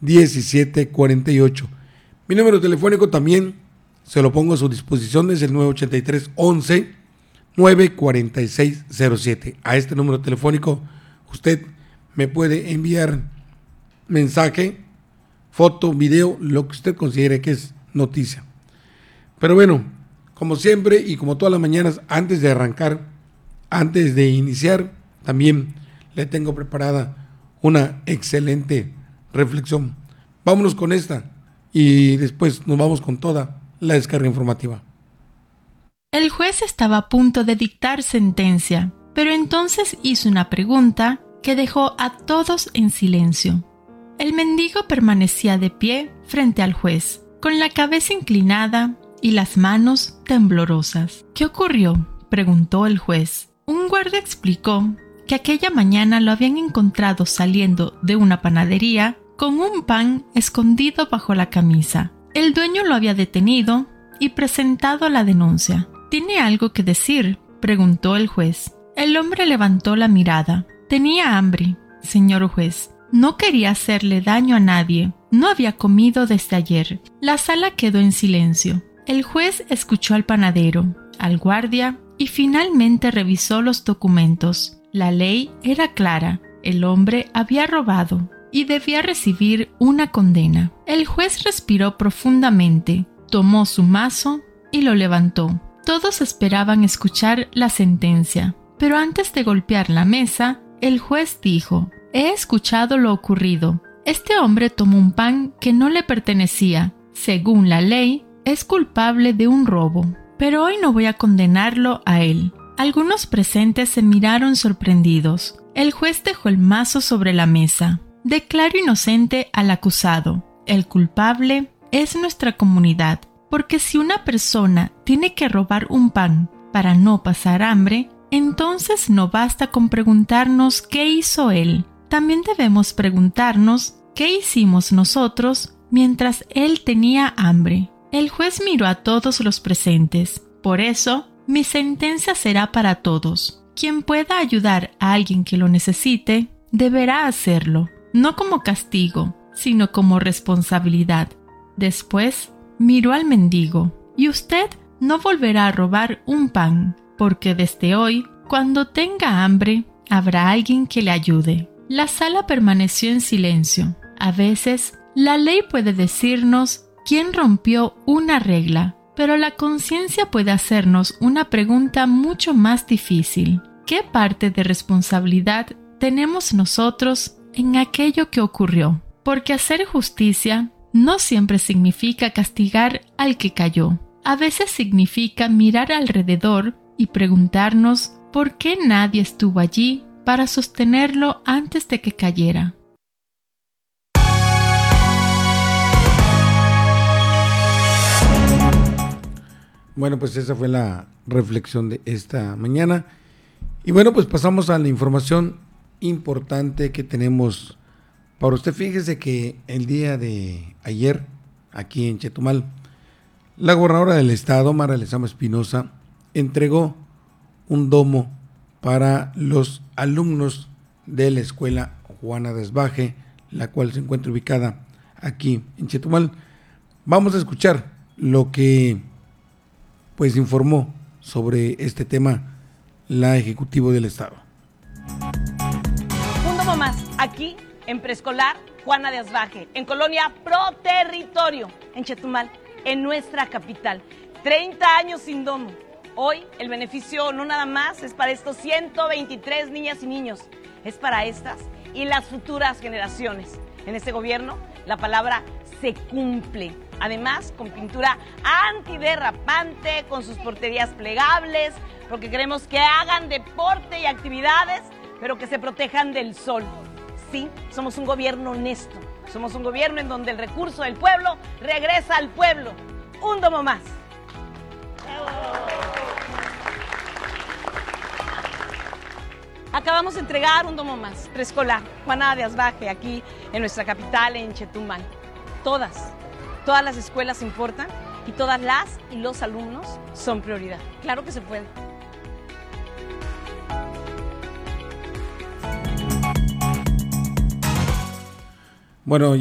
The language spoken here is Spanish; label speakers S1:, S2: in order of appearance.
S1: 1748. Mi número telefónico también se lo pongo a su disposición, es el 983 11 94607. A este número telefónico usted me puede enviar mensaje, foto, video, lo que usted considere que es noticia. Pero bueno, como siempre y como todas las mañanas, antes de arrancar, antes de iniciar, también le tengo preparada una excelente reflexión. Vámonos con esta y después nos vamos con toda la descarga informativa.
S2: El juez estaba a punto de dictar sentencia, pero entonces hizo una pregunta que dejó a todos en silencio. El mendigo permanecía de pie frente al juez, con la cabeza inclinada y las manos temblorosas. ¿Qué ocurrió?, preguntó el juez. Un guardia explicó que aquella mañana lo habían encontrado saliendo de una panadería con un pan escondido bajo la camisa. El dueño lo había detenido y presentado la denuncia. ¿Tiene algo que decir?, preguntó el juez. El hombre levantó la mirada. Tenía hambre, señor juez. No quería hacerle daño a nadie. No había comido desde ayer. La sala quedó en silencio. El juez escuchó al panadero, al guardia y finalmente revisó los documentos. La ley era clara. El hombre había robado y debía recibir una condena. El juez respiró profundamente, tomó su mazo y lo levantó. Todos esperaban escuchar la sentencia, pero antes de golpear la mesa, el juez dijo: «He escuchado lo ocurrido. Este hombre tomó un pan que no le pertenecía. Según la ley, es culpable de un robo. Pero hoy no voy a condenarlo a él». Algunos presentes se miraron sorprendidos. El juez dejó el mazo sobre la mesa. «Declaro inocente al acusado. El culpable es nuestra comunidad. Porque si una persona tiene que robar un pan para no pasar hambre, entonces no basta con preguntarnos qué hizo él. También debemos preguntarnos qué hicimos nosotros mientras él tenía hambre». El juez miró a todos los presentes. «Por eso, mi sentencia será para todos. Quien pueda ayudar a alguien que lo necesite, deberá hacerlo, no como castigo, sino como responsabilidad». Después, miró al mendigo. «Y usted no volverá a robar un pan, porque desde hoy, cuando tenga hambre, habrá alguien que le ayude». La sala permaneció en silencio. A veces, la ley puede decirnos quién rompió una regla, pero la conciencia puede hacernos una pregunta mucho más difícil. ¿Qué parte de responsabilidad tenemos nosotros en aquello que ocurrió? Porque hacer justicia no siempre significa castigar al que cayó. A veces significa mirar alrededor y preguntarnos por qué nadie estuvo allí para sostenerlo antes de que cayera.
S1: Bueno, pues esa fue la reflexión de esta mañana. Y bueno, pues pasamos a la información importante que tenemos para usted. Fíjese que el día de ayer, aquí en Chetumal, la gobernadora del estado, Mara Lezama Espinosa, entregó un domo para los alumnos de la escuela Juana de Asbaje, la cual se encuentra ubicada aquí en Chetumal. Vamos a escuchar lo que pues informó sobre este tema la Ejecutivo del Estado.
S3: Un domo más, aquí en Preescolar Juana de Asbaje, en Colonia Pro Territorio, en Chetumal, en nuestra capital. 30 años sin domo. Hoy el beneficio no nada más es para estos 123 niñas y niños, es para estas y las futuras generaciones. En este gobierno la palabra se cumple. Además, con pintura antiderrapante, con sus porterías plegables, porque queremos que hagan deporte y actividades, pero que se protejan del sol. Sí, somos un gobierno honesto. Somos un gobierno en donde el recurso del pueblo regresa al pueblo. Un domo más. Acabamos de entregar un domo más, preescolar, Juana de Asbaje, aquí en nuestra capital, en Chetumal. Todas las escuelas importan y todas las y los alumnos son prioridad. Claro que se puede.
S1: Bueno,